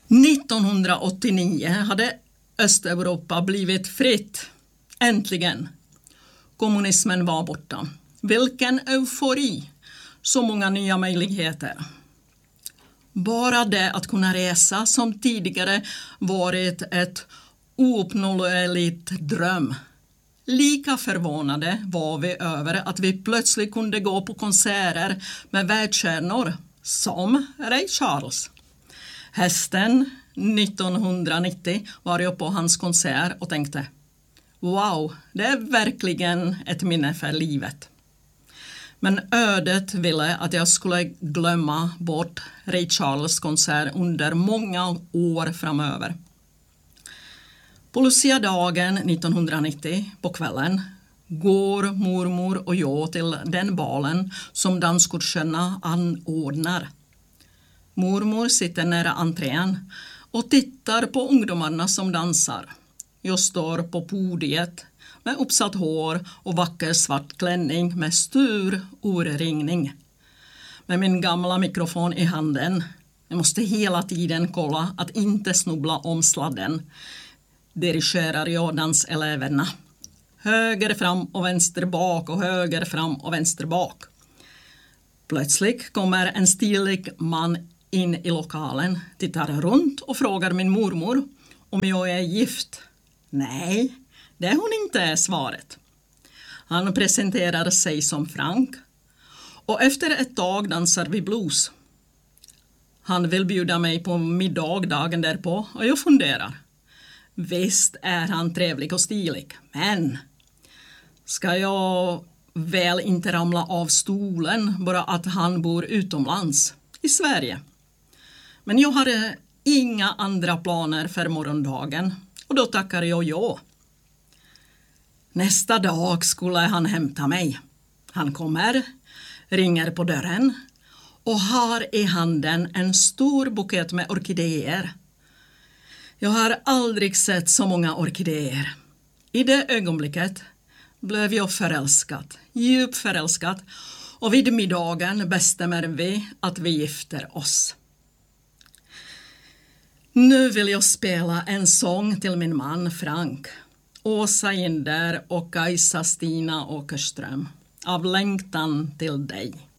1989 hade Östeuropa blivit fritt. Äntligen. Kommunismen var borta. Vilken eufori. Så många nya möjligheter. Bara det att kunna resa som tidigare varit ett ouppnåeligt dröm. Lika förvånade var vi över att vi plötsligt kunde gå på konserter med världsstjärnor som Ray Charles. Hösten 1990 var jag på hans konsert och tänkte: wow, det är verkligen ett minne för livet. Men ödet ville att jag skulle glömma bort Ray Charles konsert under många år framöver. På Lucia-dagen 1990 på kvällen går mormor och jag till den balen som danskurserna anordnar. Mormor sitter nära entrén och tittar på ungdomarna som dansar. Jag står på podiet med uppsatt hår och vacker svart klänning med stor urringning. Med min gamla mikrofon i handen. Jag måste hela tiden kolla att inte snubbla om sladden. Dirigerar jag danseleverna. Höger fram och vänster bak och höger fram och vänster bak. Plötsligt kommer en stilig man in i lokalen, tittar runt och frågar min mormor om jag är gift. Nej, det är hon inte, är svaret. Han presenterar sig som Frank och efter ett tag dansar vi blues. Han vill bjuda mig på middag dagen därpå och jag funderar. Visst är han trevlig och stilig, men ska jag väl inte ramla av stolen bara att han bor utomlands i Sverige? Men jag har inga andra planer för morgondagen och då tackar jag ja. Nästa dag skulle han hämta mig. Han kommer, ringer på dörren och har i handen en stor bukett med orkidéer. Jag har aldrig sett så många orkidéer. I det ögonblicket blev jag förälskad, djupt förälskad, och vid middagen bestämmer vi att vi gifter oss. Nu vill jag spela en sång till min man Frank, Åsa Inder och Kajsa Stina Åkerström, Av längtan till dig.